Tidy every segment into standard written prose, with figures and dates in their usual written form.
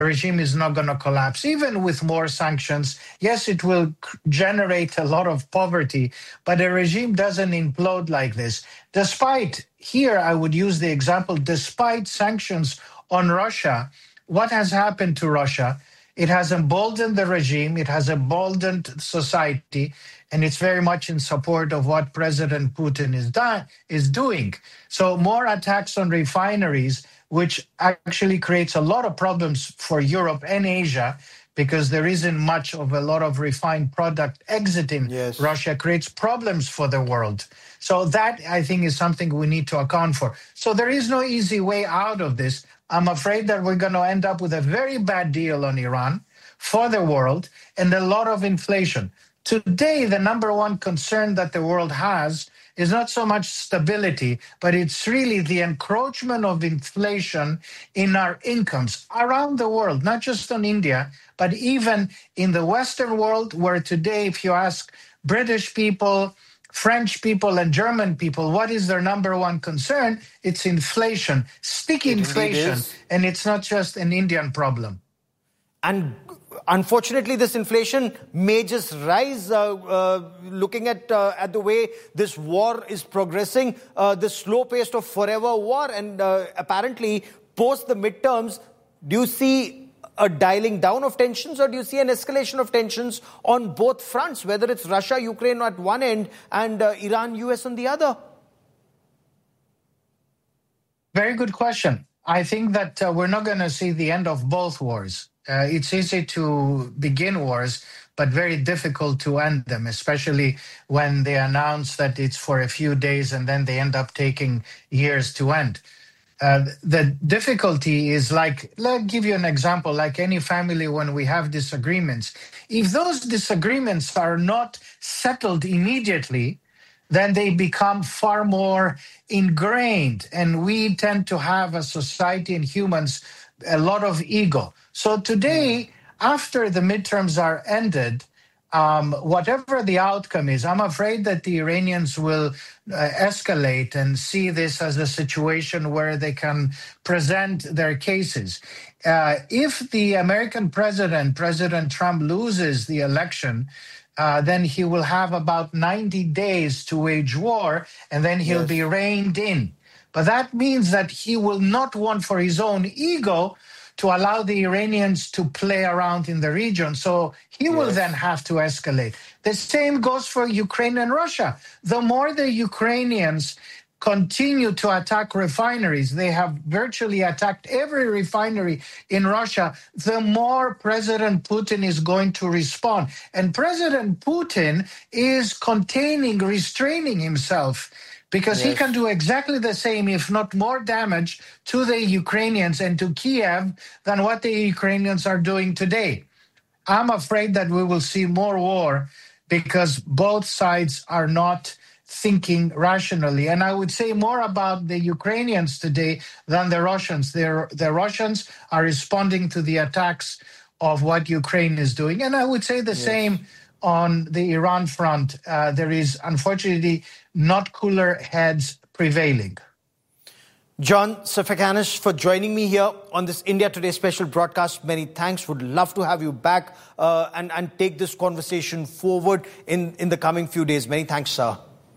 regime is not going to collapse, even with more sanctions. Yes, it will generate a lot of poverty, but a regime doesn't implode like this. Despite, here I would use the example, despite sanctions on Russia, what has happened to Russia? It has emboldened the regime, it has emboldened society, and it's very much in support of what President Putin is doing. So more attacks on refineries, which actually creates a lot of problems for Europe and Asia, because there isn't much of a lot of refined product exiting Russia, creates problems for the world. So that, I think, is something we need to account for. So there is no easy way out of this. I'm afraid that we're going to end up with a very bad deal on Iran for the world and a lot of inflation. Today, the number one concern that the world has is not so much stability, but it's really the encroachment of inflation in our incomes around the world, not just on India, but even in the Western world, where today, if you ask British people, French people, and German people, what is their number one concern? It's inflation, sticky inflation, and it's not just an Indian problem. And unfortunately, this inflation may just rise. Looking at the way this war is progressing, the slow pace of forever war, and apparently post the midterms, do you see a dialing down of tensions, or do you see an escalation of tensions on both fronts, whether it's Russia, Ukraine at one end and Iran, US on the other? Very good question. I think that we're not going to see the end of both wars. It's easy to begin wars, but very difficult to end them, especially when they announce that it's for a few days and then they end up taking years to end. The difficulty is let's give you an example, like any family when we have disagreements. If those disagreements are not settled immediately, then they become far more ingrained. And we tend to have a society and humans a lot of ego. So today, after the midterms are ended, whatever the outcome is, I'm afraid that the Iranians will escalate and see this as a situation where they can present their cases. If the American President Trump, loses the election, then he will have about 90 days to wage war, and then he'll be reined in. But that means that he will not want, for his own ego, to allow the Iranians to play around in the region. So he will then have to escalate. The same goes for Ukraine and Russia. The more the Ukrainians continue to attack refineries, they have virtually attacked every refinery in Russia, the more President Putin is going to respond. And President Putin is restraining himself, because he can do exactly the same, if not more damage to the Ukrainians and to Kiev than what the Ukrainians are doing today. I'm afraid that we will see more war because both sides are not thinking rationally. And I would say more about the Ukrainians today than the Russians. The Russians are responding to the attacks of what Ukraine is doing. And I would say the same on the Iran front. There is, unfortunately, not cooler heads prevailing. John Sifakanis, for joining me here on this India Today special broadcast. Many thanks. Would love to have you back and take this conversation forward in the coming few days. Many thanks, sir.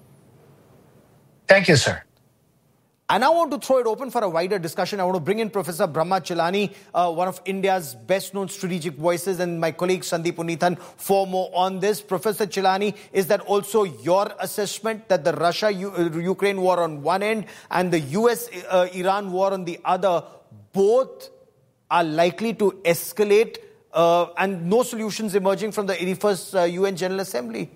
Thank you, sir. And I want to throw it open for a wider discussion. I want to bring in Professor Brahma Chilani, one of India's best-known strategic voices, and my colleague Sandeep Unithan for more on this. Professor Chilani, is that also your assessment that the Russia-Ukraine war on one end and the US-Iran war on the other, both are likely to escalate and no solutions emerging from the 81st UN General Assembly?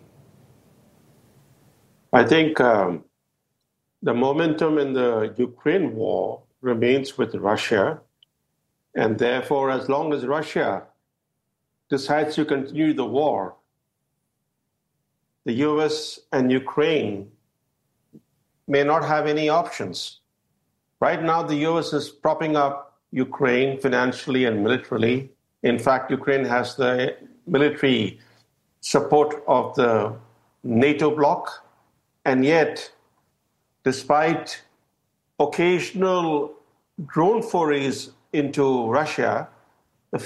I think the momentum in the Ukraine war remains with Russia, and therefore, as long as Russia decides to continue the war, the US and Ukraine may not have any options. Right now, the US is propping up Ukraine financially and militarily. In fact, Ukraine has the military support of the NATO bloc, and yet, despite occasional drone forays into Russia,